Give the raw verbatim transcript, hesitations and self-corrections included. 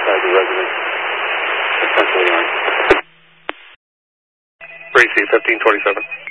outside the residence. Essentially on. Gracie, fifteen twenty-seven.